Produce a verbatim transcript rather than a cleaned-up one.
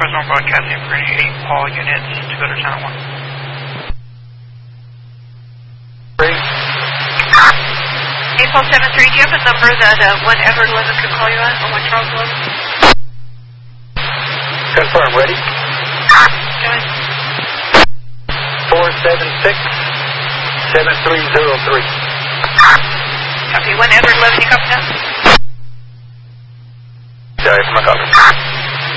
Northwest one broadcasting for any eight Paul units to go to Channel one. Three. eight Paul seven three, do you have a number that uh, one Edward eleven could call you on, or one Charles eleven? Confirm, ready? Go ahead. four seven six, seven three zero three. Copy, one Edward eleven, you copy that? Yeah, it's my copy.